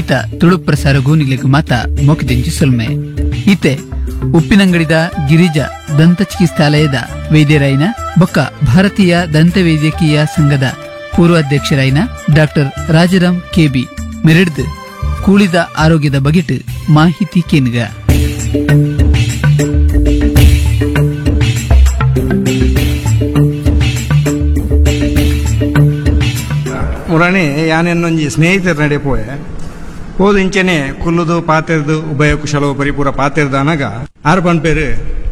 ಈತ ತುಳು ಪ್ರಸಾರ ಗೂನಿಗ್ಲಿಗ್ ಮಾತ ಮೊಕದಿಂಚಿ ಸೊಲ್ಮೆ ಈತೆ ಉಪ್ಪಿನಂಗಡಿದ ಗಿರಿಜಾ ದಂತ ಚಿಕಿತ್ಸಾಲಯದ ವೈದ್ಯರಾಯಿನ ಬೊಕ್ಕ ಭಾರತೀಯ ದಂತ ವೈದ್ಯಕೀಯ ಸಂಘದ ಪೂರ್ವಾಧ್ಯಕ್ಷರಾಯಿನ ಡಾಕ್ಟರ್ ರಾಜರಾಮ್ ಕೆಬಿ ಮೆರೆಡ್ದು ಕೂಳಿದ ಆರೋಗ್ಯದ ಬಗೆಟ್ ಮಾಹಿತಿ ಕೇನ್ಗ ಮುರಾಣಿ ಯಾನೆನ್ನೊಂಜಿ ಸ್ನೇಹಿತರ ನಡೆ ಪೋಯೆ ಹೋದ ಇಂಚೆನೆ ಕುಲ್ಲುದು ಪಾತೆರ್ದು ಉಭಯ ಕುಶಲೋ ಪರಿಪೂರ ಪಾತೆರ್ದು ಅನಗ ಆರು ಪನ್ಪೇರು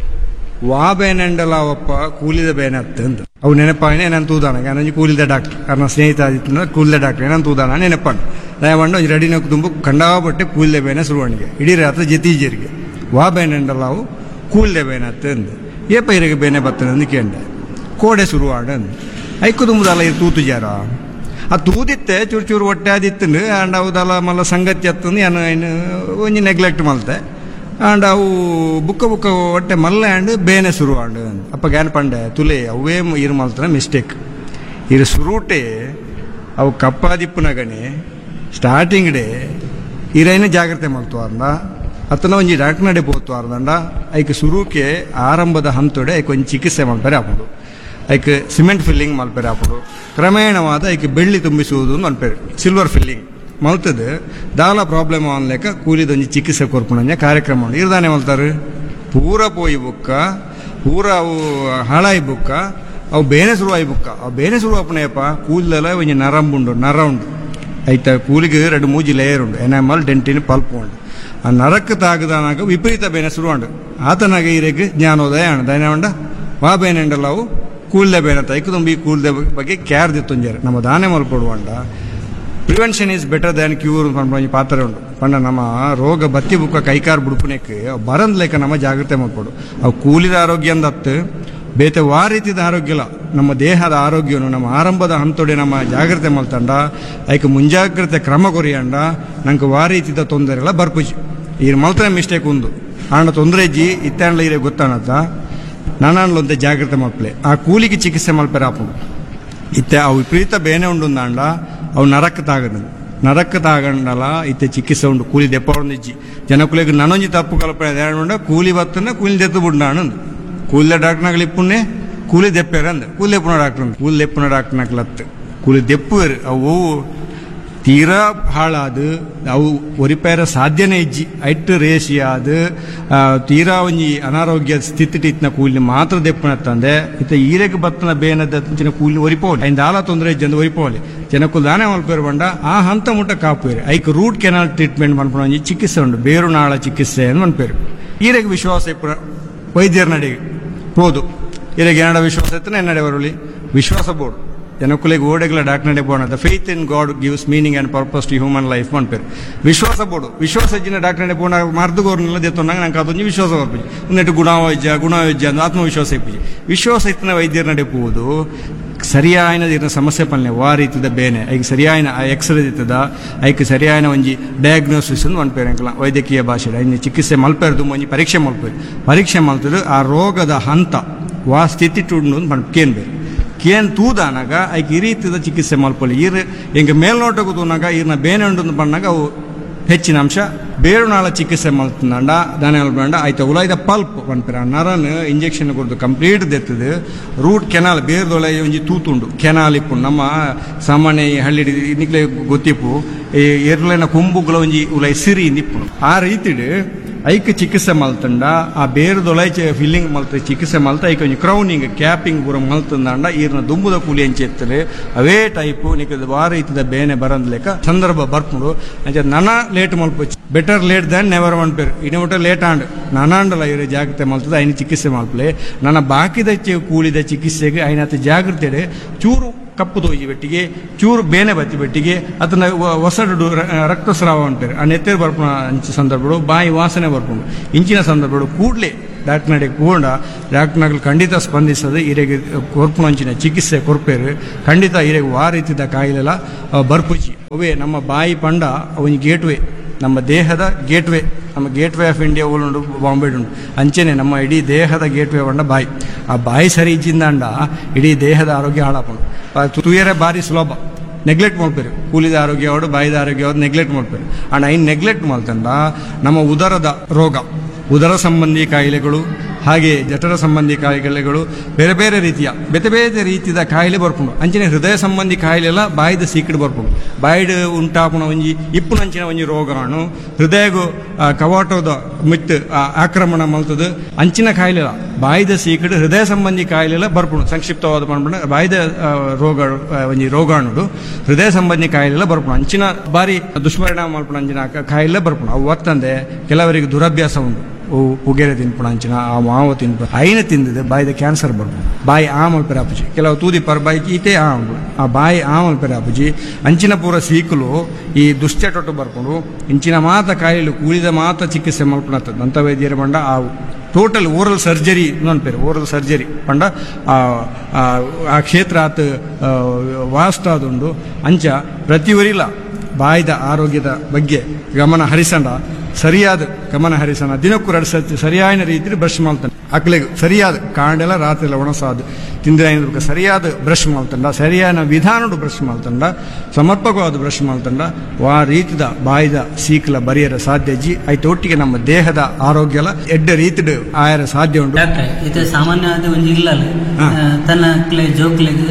ವಾ ಬೇನೆಂಡಲ ಒಪ್ಪ ಕೂಲಿದ ಬೇನೆ ಅತ್ತಂದು ಅವು ನೆನಪಾಯನೆ ನಾನು ತೂದಾನ ನಾನೊಂಜಿ ಕೂಲಿದ ಡಾಕ್ಟರ್ ಕಾರಣ ಸ್ನೇಹಿತ ಆದಿತ್ತು ಕೂಲಿದ ಡಾಕ್ಟರ್ ನಾನು ತೂದಾನ ನೆನಪಂಡು ದಯವಂಡು ಒಂಜಿ ರೆಡಿನ ತುಂಬು ಕಂಡಾಪಟ್ಟೆ ಕೂಲಿದ ಬೇನೆ ಸುರುವಣಿಗೆ ಇಡೀ ರಾತ್ರಿ ಜತೀಜರಿಗೆ ವಾ ಬೇನೆಂಡಲ ಅವು ಕೂಲಿದ ಬೇನೆ ಅತ್ತಂದು ಏಪ ಇರಿಗೆ ಬೇನೆ ಬತ್ತನಂದು ಕೇಂಡೆ ಕೋಡೆ ಸುರುವಾಡಂದು ಐಕು ತುಂಬುದಲ್ಲ ಇದು ತೂತು ಜಾರ ಆ ತೂದಿತ್ತೆ ಚೂರು ಚೂರು ಹೊಟ್ಟೆ ಆದಿತ್ತು ಆಂಡ್ ಅವದಲ್ಲ ಮಲ್ಲ ಸಂಗತಿ ಹತ್ತಂದು ಏನು ಒಂಜಿ ನೆಗ್ಲೆಕ್ಟ್ ಮಲ್ತೆ ಆಂಡ್ ಅವು ಬುಕ್ಕ ಬುಕ್ಕ ಹೊಟ್ಟೆ ಮಲ್ಲ ಆಂಡ್ ಬೇನೆ ಶುರು ಆಂಡ್ ಅಪ್ಪ ಗ್ಯಾನ್ ಪಂಡೆ ತುಲೆ ಅವೇ ಇರು ಮಲ್ತನ ಮಿಸ್ಟೇಕ್ ಇರು ಸುರುಟೆ ಅವು ಕಪ್ಪಾದಿಪ್ಪುನಗಣಿ ಸ್ಟಾರ್ಟಿಂಗ್ ಡೇ ಇರೇನು ಜಾಗ್ರತೆ ಮಲ್ತುವಾರ್ದ ಅತ್ತನ ಒಂಜಿ ಡಾಕ್ಟರ್ ನಡೆ ಪೋತುವಾರ್ದಂಡ ಐಕೆ ಶುರುಕ್ಕೆ ಆರಂಭದ ಹಂತೊಡೆ ಐಕೆ ಒಂಜಿ ಚಿಕಿತ್ಸೆ ಮಲ್ಪರೆ ಹಾಪುಡು ಐಕೆ ಸಿಮೆಂಟ್ ಫಿಲ್ಲಿಂಗ್ ಮಲ್ಪರೆ ಹಾಪುಡು ಕ್ರಮೇಣವಾದ ಐಕೆ ಬೆಳ್ಳಿ ತುಂಬಿಸುವುದು ಮಲ್ಪೇರು ಸಿಲ್ವರ್ ಫಿಲ್ಲಿಂಗ್ ಮಲ್ತದ್ದು ದಾಲ ಪ್ರಾಬ್ಲಮ್ ಅನ್ಲೇಕ ಕೂಲಿದೊಂಜಿ ಚಿಕಿತ್ಸೆ ಕೊರ್ಪುಣಂಜ ಕಾರ್ಯಕ್ರಮ ಉಂಡು ಇರ್ದಾನೆ ಮಲ್ತಾರೆ ಪೂರ ಪೋಯಿ ಬುಕ್ಕ ಪೂರ ಅವು ಹಾಳಾಯಿ ಬುಕ್ಕ ಅವು ಬೇನೆ ಶುರುವಾಯಿ ಬುಕ್ಕ ಅವು ಬೇನೆ ಶುರು ಅಪ್ಪನೇಪ ಕೂದಲೆಲ್ಲ ಒಂಜಿ ನರಂಬುಂಡು ನರ ಉಂಡು ಐತ ಕೂಲಿಗೆ 2-3 ಲೇಯರ್ ಉಂಡು ಎನಾಮಲ್ ಡೆಂಟಿನ್ ಪಲ್ಪ್ ಉಂಡು ಆ ನರಕ್ಕೆ ತಾಗದಾನಾಗ ವಿಪರೀತ ಬೇನೆ ಶುರುವಾಂಡು ಆತನಾಗ ಇರೆಗೆ ಜ್ಞಾನೋದಯ ಅಣ್ಣ ದಯನವಂಡ ವಾ ಬೇನೆಂಡಲ್ಲ ಅವು ಕೂಲ್ದೆ ಬೇನೆ ತೈಕು ತುಂಬಿ ಕೂಲ್ದೆ ಬಗ್ಗೆ ಕ್ಯಾರ್ ದಿತ್ತೊಂಜಾರೆ ನಮ್ಮ ದಾನೆ ಮಲ್ಪಡುವಂಡ prevention is better than cure ಪಂಡ ಪಾತ್ರ ಉಂಡು ಪಂಡ ನಮ್ಮ ರೋಗ ಬತ್ತಿ ಬುಕ್ಕ ಕೈಕಾರ್ ಬುಡುಪುನೆಕ್ಕೆ ಬರಂದ್ ಲೆಕ್ಕ ನಮ್ಮ ಜಾಗ್ರತೆ ಮಾಡ್ಕೊಡು ಅವು ಕೂಲಿದ ಆರೋಗ್ಯ ಅಂದತ್ತು ಬೇತೆ ವಾ ರೀತಿದ ಆರೋಗ್ಯಲ ನಮ್ಮ ದೇಹದ ಆರೋಗ್ಯನು ನಮ್ಮ ಆರಂಭದ ಹಂತೊಡೆ ನಮ್ಮ ಜಾಗ್ರತೆ ಮಲ್ತಂಡ ಐಕೆ ಮುಂಜಾಗ್ರತೆ ಕ್ರಮ ಕೊರಿಯಂಡ ನಂಗೆ ವಾ ರೀತಿದ ತೊಂದರೆ ಎಲ್ಲ ಬರ್ಪುಜಿ ಈ ಮಲ್ತನ ಮಿಸ್ಟೇಕ್ ಉಂದು ಆಂಡ ತೊಂದರೆ ಇಜ್ಜಿ ಇತ್ತಾಂಡ್ಲ ಇರೇ ಗೊತ್ತಾಣತ್ತ ನಾನೊಂದು ಜಾಗ್ರತೆ ಮಲ್ಪಲೆ ಆ ಕೂಲಿಗೆ ಚಿಕಿತ್ಸೆ ಮಲ್ಪೆರ ಆಪು ಇತ್ತೆ ಅವು ವಿಪರೀತ ಬೇನೆ ಉಂಡು ಅಂಡ ಅವು ನರಕ್ಕೆ ತಾಗಂಡಲ ಇತ್ತೆ ಚಿಕಿತ್ಸೆ ಉಂಡು ಕೂಲಿ ದೆಪ್ಪ ಒಂದಿಜ್ಜಿ ಜನಕುಲಿಗೆ ನನೊಂಜಿ ತಪ್ಪು ಕಲ್ಪನೆ ಕೂಲಿ ಬತ್ತನ ಕೂಲಿ ದೆತ್ತು ಬಿಡ್ನಾಣಂದು ಕೂಲಿ ಡಾಕ್ಟರ್ನಾಗಲಿ ಇಪ್ಪುನ್ನೆ ಕೂಲಿ ದೆಪ್ಪೇರ ಅಂದ ಕೂಲಿ ದೆಪ್ಪುನ ಡಾಕ್ಟರ್ ಕೂಲಿ ದೆಪ್ಪುನ ಡಾಕ್ಟರ್ನಾಗ್ಲತ್ತು ಕೂಲಿ ದೆಪ್ಪುವೇರು ಅವು ತೀರಾ ಹಾಳಾದು ಅವು ಒರಿಪೇರ ಸಾಧ್ಯನೇ ಇಜ್ಜಿ ಐಟ್ ರೇಷಿ ಆದು ತೀರಾ ಒಂಜಿ ಅನಾರೋಗ್ಯ ಸ್ಥಿತಿ ಇತ್ತಿನ ಕೂಲಿ ಮಾತ್ರ ದೆಪ್ಪನತ್ತಂದೆ ಇತ್ತ ಈರೆಗೆ ಬತ್ತನ ಬೇನದ ಕೂಲಿ ಒರಿಪೋಲಿ ಐದು ಆಲ ತೊಂದರೆ ಇಜ್ಜಂದು ಒರಿಪೋಲಿ ಜನಕ್ಕೂ ದಾನೆ ಮಲ್ಪೇರು ಬಂಡ ಆ ಹಂತ ಮುಟ್ಟ ಕಾಪುವೇರು ಐಕ್ ರೂಟ್ ಕೆನಾಲ್ ಟ್ರೀಟ್ಮೆಂಟ್ ಮನ್ಪುಣ ಒಂಜಿ ಚಿಕಿತ್ಸೆ ಉಂಡು ಬೇರು ನಾಳ ಚಿಕಿತ್ಸೆ ಅಂತ ಮನ್ಪೇರು ಈರೆಗೆ ವಿಶ್ವಾಸ ಇಪ್ಪುರ ವೈದ್ಯರ ನಡೆಗೆ ಹೋದು ಈರೆಗೆ ಏನಡ ವಿಶ್ವಾಸ ಇತ್ತನ ಎನ್ನಡೆ ಬರಲಿ ವಿಶ್ವಾಸ ಬೋರ್ಡು ಜನಕ್ಕೂಲಿಗೆ ಓಡೆಗಳ ಡಾಕ್ಟರ್ ನಡೆ ಬೋಣ faith in god gives meaning and purpose to human life ಮನ್ಪೇರು ವಿಶ್ವಾಸ ಬೋಡು ವಿಶ್ವಾಸ ಇಜ್ಜಿನ ಡಾಕ್ಟರ್ ನಡೆ ಬೋಣ ಮರ್ದುಗೋರ್ನೆಲ್ಲ ದೆತ್ತೊಂಡಾಗ ನಂಗೆ ಅದೊಂದು ವಿಶ್ವಾಸ ಬರ್ಪುಜಿ ಉನ್ನೆಟ್ಟು ಗುಣವೈದ್ಯ ಅಂದು ಆತ್ಮವಿಶ್ವಾಸ ಇಪ್ಪುಜಿ ವಿಶ್ವಾಸ ಇತ್ತಿನ ವೈದ್ಯರ ನಡೆ ಪೋದು ಸರಿಯಾಯಿನ ಇರೋ ಸಮಸ್ಯೆ ಪಲ್ಲೆ ವಾ ರೀತಿದ ಬೇನೆ ಐಗೆ ಸರಿಯಾಯಿನ ಎಕ್ಸ್ರೇ ಇತ್ತದ ಐಕೆ ಸರಿಯಾಯಿನ ಒಂಜಿ ಡಯಾಗ್ನೋಸಿಸ್ ಮನ್ಪೇರಂಕಲ ವೈದ್ಯಕೀಯ ಭಾಷೆ ಐದು ಚಿಕಿತ್ಸೆ ಮಲ್ಪೇರ್ದು ಒಂಜಿ ಪರೀಕ್ಷೆ ಮಲ್ತದ್ದು ಆ ರೋಗದ ಹಂತ ವಾ ಸ್ಥಿತಿ ಟುಂಡು ಕೇನ್ಬೇಕು ಕೇನ್ ತೂದಾನಾಗ ಐಕೆ ಈ ರೀತಿದ ಚಿಕಿತ್ಸೆ ಮಲ್ಪಲಿ ಈರ್ ಹಿಂಗೆ ಮೇಲ್ನೋಟಕ್ಕೂ ತೂನಾಗ ಈರ್ನ ಬೇನೆ ಉಂಡು ಬಂದಾಗ ಅವು ಹೆಚ್ಚಿನ ಅಂಶ ಬೇರು ನಾಳ ಚಿಕಿತ್ಸೆ ಮಲ್ತಂಡ ದಾನೆ ಮಲ್ಪಂಡ ಆಯ್ತು ಉಲಾಯ್ದ pulp ಪನ್ಪೇರ Naran injection ಕೊಡ್ದು complete ದೆತ್ತದು root canal ಬೇರ್ದೊಳೆ ಒಂಜಿ ತೂತುಂಡು ಕೆನಾಲ್ ಇಪ್ಪು ನಮ್ಮ ಸಾಮಾನ್ಯ ಹಳ್ಳಿ ನಿಕ್ಲೆ ಗೊತ್ತಿಪ್ಪು ಎರ್ಲೆನ ಕೊಂಬುಗಳ ಒಂಜಿ ಉಲೈ ಸಿರಿ ನಿಪ್ಪು ಆ ರೀತಿಡ್ ಐಕ್ ಚಿಕಿತ್ಸೆ ಮಲ್ತಂಡ ಆ ಬೇರ್ದೊಳೆ ಫಿಲ್ಲಿಂಗ್ ಮಲ್ತ ಚಿಕಿತ್ಸೆ ಮಲ್ತ ಐಕ್ ಒಂಜಿ ಕ್ರೌನಿಂಗ್ ಕ್ಯಾಪಿಂಗ್ ಪೂರ ಮಲ್ತಂಡ ಈರ್ನ ದುಂಬುದ ಕೂಲಿ ಎಂಚೆತ್ತಲೆ ಅವೇ ಟೈಪು ನಿಕ್ಕದ ವಾ ರೀತಿದ ಬೇನೆ ಬರಂದ್ ಲೆಕ್ಕ ಸಂದರ್ಭ ಬರ್ಪುಡು ಅಂಚೆ ನನ late ಮಲ್ಪಚ್ಚಿ better late than never ಮನ್ಪೇರು ಇನ್ನೊಟ್ಟು late and ನಾನಾಂಡಲ ಇರೋ ಜಾಗ್ರತೆ ಮಲ್ತದ ಐನ ಚಿಕಿತ್ಸೆ ಮಲ್ಪಲೆ ನನ್ನ ಬಾಕಿದ ಕೂಲಿದ ಚಿಕಿತ್ಸೆಗೆ ಐನತ್ತ ಜಾಗ್ರತೆ ಚೂರು ಕಪ್ಪು ತೋಜಿ ಬೆಟ್ಟಿಗೆ ಚೂರು ಬೇನೆ ಬತ್ತಿ ಬೆಟ್ಟಿಗೆ ಅದನ್ನ ಹೊಸಡು ರಕ್ತಸ್ರಾವ ಅಂತಾರೆ ಆ ನೆತ್ತೇರು ಬರ್ಪುಣ ಅಂಚ ಸಂದರ್ಭಗಳು ಬಾಯಿ ವಾಸನೆ ಬರ್ಪುಂಡು ಇಂಚಿನ ಸಂದರ್ಭಗಳು ಕೂಡಲೇ ಡಾಕ್ಟರ್ ನಡೆ ಕೂಡ ಡಾಕ್ಟರ್ನಾಗಲು ಖಂಡಿತ ಸ್ಪಂದಿಸದೆ ಇರೆಗೆ ಕೊರ್ಪುಣ ಅಂಚಿನ ಚಿಕಿತ್ಸೆ ಕೊರ್ಪೇರು ಖಂಡಿತ ಇರೆಗೆ ವಾ ರೀತಿದ ಕಾಯಿಲೆಲ್ಲ ಬರ್ಪುಜಿ ಅವೇ ನಮ್ಮ ಬಾಯಿ ಪಂಡ ಅವನಿಗೆ ಗೇಟ್ವೇ ನಮ್ಮ ದೇಹದ ಗೇಟ್ವೇ ನಮ್ಮ ಗೇಟ್ವೇ ಆಫ್ ಇಂಡಿಯಾ ಉಂಡು ಬಾಂಬೆ ಉಂಡು ಅಂಚೆನೆ ನಮ್ಮ ಇಡೀ ದೇಹದ ಗೇಟ್ವೇ ಬಂಡ ಬಾಯಿ ಆ ಬಾಯಿ ಸರಿ ಇಜ್ಜಿಂದಾಂಡ ಇಡೀ ದೇಹದ ಆರೋಗ್ಯ ಹಾಳಾಪುಂಡು ತುಯರೆ ಬಾರಿ ಸುಲಭ ನೆಗ್ಲೆಕ್ಟ್ ಮಾಡ್ಪೇರು. ಕೂಲಿದ ಆರೋಗ್ಯ ಅವಡು ಬಾಯಿದ ಆರೋಗ್ಯ ಅವ್ರು ನೆಗ್ಲೆಕ್ಟ್ ಮಾಡ್ಪೇರು. ಅಣ್ಣ ಇನ್ನು ನೆಗ್ಲೆಕ್ಟ್ ಮಾಡ್ತಂಡ ನಮ್ಮ ಉದರದ ರೋಗ, ಉದರ ಸಂಬಂಧಿ ಕಾಯಿಲೆಗಳು, ಹಾಗೆ ಜಠರ ಸಂಬಂಧಿ ಕಾಯಿಲೆಗಳು, ಬೇರೆ ಬೇರೆ ರೀತಿಯ ಬೇತೆ ಬೇರೆ ರೀತಿಯ ಕಾಯಿಲೆ ಬರ್ಪುಂಡು. ಅಂಚನೆ ಹೃದಯ ಸಂಬಂಧಿ ಕಾಯಿಲೆ ಎಲ್ಲ ಬಾಯಿದ ಸೀಕಡ್ ಬರ್ಪುಂಡು. ಬಾಯಿಡ್ ಉಂಟಾಪುಣ ಒಂಜಿ ಇಪ್ಪುನಂಚಿನ ಒಂಜಿ ರೋಗಾಣು ಹೃದಯಗೂ ಕವಾಟದ ಮಿತ್ ಆಕ್ರಮಣ ಮಲ್ತದ ಅಂಚಿನ ಕಾಯಿಲೆ ಬಾಯಿದ ಸೀಕಡ್ ಹೃದಯ ಸಂಬಂಧಿ ಕಾಯಿಲೆ ಎಲ್ಲ ಬರ್ಪುಂಡು. ಸಂಕ್ಷಿಪ್ತವಾದ ಮಾಡ್ಬಿಡ ಬಾಯಿದ ರೋಗ ಒಂಜಿ ರೋಗಾಣುಡು ಹೃದಯ ಸಂಬಂಧಿ ಕಾಯಿಲೆ ಎಲ್ಲ ಬರ್ಪುಂಡು. ಅಂಚಿನ ಬಾರಿ ದುಷ್ಪರಿಣಾಮ ಮಾಡ್ಪುಣ ಅಂಚಿನ ಕಾಯಿಲೆ ಬರ್ಪುಂಡು. ಅವು ಒತ್ತಂದೆ ಕೆಲವರಿಗೆ ದುರಭ್ಯಾಸ ಉಂಟು. ಪುಗೆರೆ ತಿನ್ಪುಣ ಅಂಚಿನ ಆ ಮಾವು ತಿನ್ಪು ಐನ ತಿಂದಿದೆ ಬಾಯಿದ ಕ್ಯಾನ್ಸರ್ ಬರ್ಬೋದು. ಬಾಯಿ ಆಮಲ್ ಪೆರಾಪುಜಿ ಕೆಲವು ತೂದಿ ಪರ್ ಬಾಯಿ ಈತೆ ಆ ಬಾಯಿ ಆಮಲ್ ಪೆರಾಪುಜಿ ಅಂಚಿನ ಪೂರ ಸೀಕಲು ಈ ದುಶ್ಚಟೊಟ್ಟು ಬರ್ಕೊಂಡು ಇಂಚಿನ ಮಾತ ಕಾಯಿಲೆ ಕೂಲಿದ ಮಾತ ಚಿಕಿತ್ಸೆ ಮಲ್ಪುಣ ದಂತ ವೈದ್ಯರ ಬಂಡ ಆ total oral surgery ನೋಡ್ಪೇರು. Oral surgery ಪಂಡ ಆ ಕ್ಷೇತ್ರ ಆತ ವಾಸ್ಟ್ ಆದುಂಡು ಅಂಚ ಪ್ರತಿಯೊರಿಲ್ಲ ಬಾಯಿದ ಆರೋಗ್ಯದ ಬಗ್ಗೆ ಗಮನ ಹರಿಸಂಡ ಸರಿಯಾದ ಗಮನ ಹರಿಸೋಣ. ದಿನಕ್ಕೂ 2 ಸರ್ತಿ ಸರಿಯಾದ ರೀತಿಯಲ್ಲಿ ಬ್ರಷ್ ಮಾಡ್ತಾನೆ. ಅಕ್ಲೆಗೆ ಸರಿಯಾದ ಕಾಂಡೆಲ್ಲ ರಾತ್ರಿ ಎಲ್ಲ ಒಣಸಾದು ತಿಂದ ಸರಿಯಾದ ಬ್ರಷ್ ಮಾಡ್ತಂಡ, ಸರಿಯಾದ ವಿಧಾನಡು ಬ್ರಷ್ ಮಾಡ್ತಂಡ, ಸಮರ್ಪಕವಾದ ಬ್ರಷ್ ಮಾಡ್ತಂಡ ಆ ರೀತಿದ ಬಾಯಿದ ಸೀಕ್ಲ ಬರಿಯರ ಸಾಧ್ಯಜಿ ಆಯ್ತು. ಒಟ್ಟಿಗೆ ನಮ್ಮ ದೇಹದ ಆರೋಗ್ಯ ಎಡ್ಡ ರೀತಿಡ್ ಆಯರ ಸಾಧ್ಯ ಉಂಟು. ಇದು ಸಾಮಾನ್ಯವಾದ ಒಂದು ಇಲ್ಲ ತನ್ನ ಜೋಕ್ಲೆಗೆ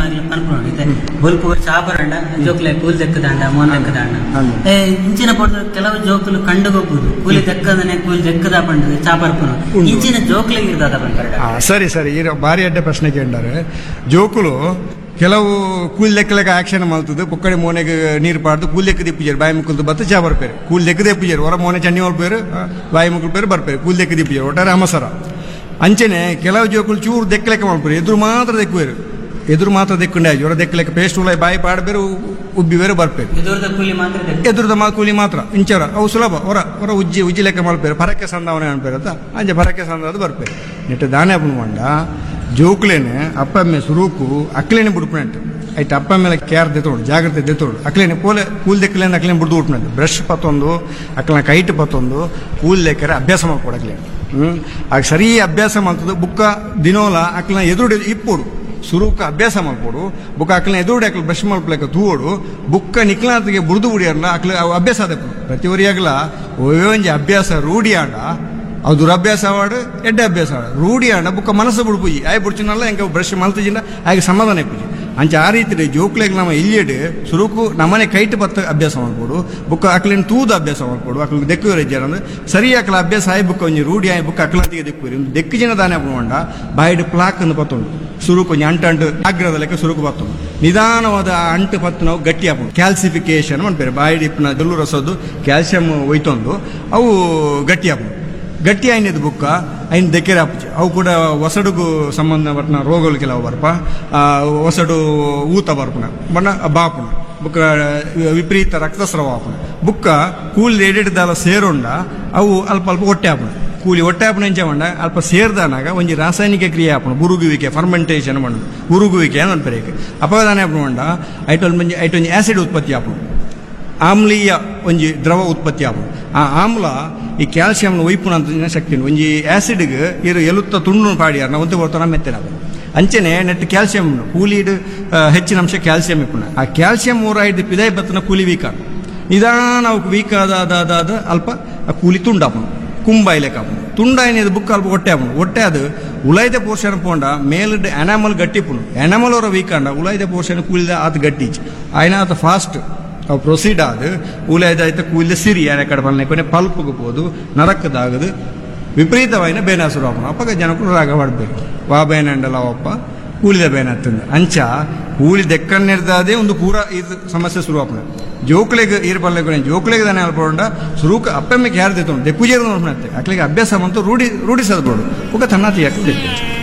ಬಲ್ಪು ಚಾಪರಂಡ ಜೋಕ್ಲೆ ಕೂಲ್ ದೆಕ್ಕದಂಡ ಮೋನ್ ದೆಕ್ಕದಂಡ ಇಂಚಿನ ಪಡೆದ ಕೆಲವು ಜೋಕುಲು ಕಂಡುಗೋಗುದು ಕೂಲಿ ದೆಕ್ಕದನೆ ಕೂಲಿ ದೆಕ್ಕದ ಪಂಡದು ಚಾಪರ್ಪುನು ಇಂಚಿನ ಜೋಕ್ಲೆಗೆ ಇರ್ತದ ಪಂಡ. ಸರಿ ಸರಿ ಈ ಬಾರಿ ಅಡ್ಡ ಪ್ರಶ್ನೆ ಕೇಂಡಾರೆ. ಜೋಕುಲು ಕೆಲವು ಕೂಲ್ ಲೆಕ್ಕಲೆಕ್ಕ ಆಕ್ಷನ್ ಮಾಡ್ತದೆ. ಪುಕ್ಕಡೆ ಮೋನೆಗೆ ನೀರು ಪಾಡ್ದು ಕೂಲ್ ಲೆಕ್ಕ ದಿಪ್ಪಿಜಾರು ಬಾಯಿ ಮುಕ್ಕಲ್ದು ಬತ್ತ ಚಾ ಬರ್ಪೇರು. ಕೂಲ್ ಲೆಕ್ಕ ದಿಪ್ಪಿಜಾರು ಹೊರ ಮೋನೆ ಚಣ್ಣಿ ಹೊಲ್ಪೇರು ಬಾಯಿ ಮುಕ್ಕಲ್ ಪೇರು ಬರ್ಪೇರು. ಕೂಲ್ ಲೆಕ್ಕ ದಿಪ್ಪಿಜಾರು ಒಟ್ಟಾರೆ ಅಮಸರ. ಅಂಚನೆ ಕೆಲವು ಜೋಕುಲು ಚೂರು ದೆಕ್ಕ ಲೆಕ್ಕ ಮಾಡ್ಪೇರು. ಎದುರು ಮಾತ್ರ ದೆಕ್ಕುವೇರು. ಎದುರು ಮಾತ್ರ ದೆಕ್ಕುಂಡೆ ಜ್ವರ ದೆಕ್ಕಲೆಕ್ಕ ಪೇಸ್ಟ್ ಉಲಾಯಿ ಬಾಯಿ ಪಾಡಬೇರು ಉಬ್ಬಿ ಬೇರೆ ಬರ್ಪೇರು. ಎದುರದ ಕೂಲಿ ಮಾತ್ರ ಇಂಚರ ಅವು ಸುಲಭ. ಹೊರ ಹೊರ ಉಜ್ಜಿ ಲೆಕ್ಕ ಮಾಡ್ಪೇರು. ಪರಕ್ಕೆ ಸಂದಾವನೆ ಅನ್ಪೇರತ್ತ ಅಂಚೆ ಪರಕ್ಕೆ ಸಂದಾದ ಬರ್ಪೇರು. ನೆಟ್ಟು ದಾನೆ ಅಪ್ಪನ ಮಂಡ ಜೋಕ್ಲೇನೆ ಅಪ್ಪಮ್ಮೆ ಸುರೂಕು ಅಕ್ಲೇನೆ ಬಿಡ್ಪುಣಂಟು ಆಯ್ತು. ಅಪ್ಪ ಮೇಲೆ ಕೇರ್ ದೆತ್ತೋಡು ಜಾಗ್ರತೆ ದೆತ್ತೋಡು ಅಕ್ಲೇನೆ ಪೋಲೆ ಕೂಲ್ ದೆಕ್ಕಲೇನೆ ಅಕ್ಲೇನೆ ಬಿಡ್ದು ಉಟ್ನಂತೆ. ಬ್ರಷ್ ಪತ್ತೊಂದು ಅಕ್ಲನ ಕೈಟ್ ಪತ್ತೊಂದು ಕೂಲ್ ಲೆಕ್ಕರೆ ಅಭ್ಯಾಸ ಮಾಡ್ಕೊಡು ಅಕ್ಲೇನೆ. ಆಗ ಸರಿ ಅಭ್ಯಾಸ ಮಾಡ್ತದೆ. ಬುಕ್ಕ ದಿನೋಲ ಅಕ್ಲನ ಎದುರು ಇಪ್ಪೋಡು ಸುರೂಕ ಅಭ್ಯಾಸ ಮಾಡ್ಕೊಡು. ಬುಕ್ಕ ಅಕ್ಲನ ಎದುರುಡಿ ಅಕ್ಲ ಬ್ರಷ್ ಮಾಡ್ಕೊಳಕ ತೂವೋಡು ಬುಕ್ಕ ನಿಕ್ಲಾತಿಗೆ ಬುಡ್ದು ಬಿಡಿಯಲ್ಲ ಅಕ್ಲ ಅಭ್ಯಾಸ ಅದೇ ಪ್ರತಿವರಿಯಾಗಲ ಒಂಜಿ ಅಭ್ಯಾಸ ರೂಢಿ ಆಂಡ ಅದು ದುರಭ್ಯಾಸ ಆವಾಡು ಎಡ್ಡೆ ಅಭ್ಯಾಸ ಆಡ ರೂಢಿ ಆಂಡ ಬುಕ್ಕ ಮನಸ್ಸು ಬಿಡ್ಪುಜಿ ಆಯ್ ಬಿಡ್ಚಿನಲ್ಲ ಹೆಂಗೆ ಬ್ರಷ್ ಮಲ್ತಜಿಂದ ಆಗ ಸಮಾಧಾನ ಪೂಜಿ ಅಂಚ ಆ ರೀತಿ ಜೋಕ್ಲೆಗೆ ನಮ್ಮ ಇಲ್ಲಿಯಡ್ ಸುರುಕು ನಮ್ಮನೆ ಕೈಟ್ ಬತ್ತ ಅಭ್ಯಾಸ ಮಾಡ್ಕೊಡು. ಬುಕ್ಕ ಅಕ್ಲಿನ ತೂದ ಅಭ್ಯಾಸ ಮಾಡ್ಕೊಡು. ಅಕ್ಲಿಗೆ ದೆಕ್ಕುವರೆ ಅಂದ್ರೆ ಸರಿ ಅಕ್ಲ ಅಭ್ಯಾಸ ಆಯ್ ಬುಕ್ಕ ಒಂಜಿ ರೂಢಿ ಆಯ್ ಬುಕ್ಕ ಅಕ್ಲಂತಿಗೆ ದೆಕ್ಕುವರಿ ಒಂದು ದೆಕ್ಕು ಜನ ದಾನೆ ಅಪ್ಕೊಂಡ ಬಾಯಿಡ್ ಪ್ಲಾಕ್ ಅನ್ನು ಪತ್ತೊಂಡು ಸುರುಕು ಒಂಜಿ ಅಂಟು ಆಗ್ರದ ಲೆಕ್ಕ ಸುರುಕು ಪತ್ತೊಂಡು ನಿಧಾನವಾದ ಅಂಟು ಪತ್ತು ನಾವು ಗಟ್ಟಿ ಹಾಕೊಂಡು ಕ್ಯಾಲ್ಸಿಫಿಕೇಶನ್ ಮಾಡ್ಬೇರೆ. ಬಾಯಿಡ್ ಇಪ್ಪನ ಜಲ್ಲು ರಸದ್ದು ಕ್ಯಾಲ್ಸಿಯಂ ಒಯ್ತೊಂದು ಅವು ಗಟ್ಟಿ ಹಾಕೊಂಡು ಗಟ್ಟಿ ಆಯ್ನದು ಬುಕ್ಕ ಐನ್ ದೆಕ್ಕೆರೆ ಹಾಪುಜಿ ಅವು ಕೂಡ ಒಸಡುಗೂ ಸಂಬಂಧಪಟ್ಟ ರೋಗಗಳು ಕೆಲವು ಬರ್ಪ ಒಸಡು ಊತ ಬರ್ಪುಣ ಬಣ್ಣ ಬಾಪುಣ ಬುಕ್ಕ ವಿಪರೀತ ರಕ್ತಸ್ರಾವ ಹಾಪುಣ ಬುಕ್ಕ ಕೂಲಿ ಎಡೆಡ್ದಾಲ ಸೇರೋಂಡ ಅವು ಅಲ್ಪ ಅಲ್ಪ ಹೊಟ್ಟೆ ಹಾಪುಣ ಕೂಲಿ ಹೊಟ್ಟೆ ಹಾಪುಣ ಎಂಚ ಮಂಡ ಅಲ್ಪ ಸೇರ್ದಾನಾಗ ಒಂಜಿ ರಾಸಾಯನಿಕ ಕ್ರಿಯೆ ಹಾಪುಣ ಬುರುಗುವಿಕೆ ಫರ್ಮೆಂಟೇಷನ್ ಮಾಡೋದು ಬುರುಗುವಿಕೆ ಅನ್ನೋದು ಅಪದಾನ ಹಾಪುಣ ಮಂಡ ಐಟೊಂಜಿ ಆಸಿಡ್ ಉತ್ಪತ್ತಿ ಹಾಪುಣ ಆಮ್ಲೀಯ ಒಂಜಿ ದ್ರವ ಉತ್ಪತ್ತಿ ಆಪುಂಡು. ಆ ಆಮ್ಲ ಈ ಕ್ಯಾಲ್ಸಿಯಂನ ಒಯ್ಪುಣ ಅಂತ ಶಕ್ತಿ ಒಂಜಿ ಆಸಿಡ್ಗೆ ಇರು ಎಲುತ್ತ ತುಂಡು ಪಾಡಿಯಾರ ನಾವು ಒಂದು ಬರ್ತಾನ ಮೆತ್ತನ ಅಂಚೆನೆ ನೆಟ್ ಕ್ಯಾಲ್ಸಿಯಂ ಕೂಲಿಡ್ ಹೆಚ್ಚಿನ ಅಂಶ ಕ್ಯಾಲ್ಸಿಯಂ ಇಪ್ಪುಣ. ಆ ಕ್ಯಾಲ್ಸಿಯಂ ಓರೈಡ್ ಪಿದಾಯ್ ಬತ್ತನ ಕೂಲಿ ವೀಕ್ ಆಗ ನಿಧಾನ ಅವಕ್ಕೆ ವೀಕ್ ಆದ ಅಲ್ಪ ಆ ಕೂಲಿ ತುಂಡಾಪುಣ ಕುಂಬಾಯ್ಲೆಕ್ಕ ಆಪುಣ ತುಂಡಾಯ್ನದು ಬುಕ್ ಅಲ್ಪ ಹೊಟ್ಟೆ ಆಪುಣ ಹೊಟ್ಟೆ ಅದು ಉಳೈದ ಪೋರ್ಷನ್ ಪೋಂಡ ಮೇಲ್ಡ್ ಎನಾಮಲ್ ಗಟ್ಟಿಪುಣ ಎನಾಮಲ್ ಅವರ ವೀಕ್ ಆಂಡ ಉಳೈದ ಪೋರ್ಷನ್ ಕೂಲಿದ ಆತ ಗಟ್ಟಿಚ್ ಆಯ್ನ ಆತ ಫಾಸ್ಟ್ ಅವು ಪ್ರೊಸೀಡ್ ಆದ ಉಲಾಯ್ದಾಯ್ತ ಕೂಲಿದ ಸಿರಿ ಯಾರ ಕಡೆ ಬಲ್ನೆ ಕೊನೆ ಪಲ್ಪಗೆ ಹೋದು ನರಕದಾಗದು ವಿಪರೀತವಾಯಿನ ಬೇನ ಶುರು ಆಪಣ ಅಪ್ಪಗ ಜನಕ್ಕೂ ರಾಗ ಮಾಡಬೇಕು ವಾ ಬೇನ ಅಂಡಲ್ಲ ಅಪ್ಪ ಕೂಲಿದ ಬೇನ ಹತ್ತಂದು ಅಂಚ ಕೂಲಿ ದೆಕ್ಕನ್ನಿರ್ದಾದೆ ಒಂದು ಪೂರ ಇದು ಸಮಸ್ಯೆ ಶುರು ಆಪಣ ಜೋಕ್ಲೆಗೆ ಈರ್ ಬಲ್ಲೆ ಜೋಕ್ಲೆಗೆ ತಾನೆ ಅಲ್ಪೊಂಡ ಶುರುಕ ಅಪ್ಪಮ್ಮೆಗೆ ಯಾರು ದೆತ್ತೊಂಡು ದೆಕ್ಕುಜೇರು ನೋಡ್ಬಿಡುತ್ತೆ ಅಕ್ಲಿಗೆ ಅಭ್ಯಾಸ ಬಂತು ರೂಢಿಸದ್ ಬೋಡು ಪುಕ್ಕ ತನ್ನಾತಿ ಯಾಕೆ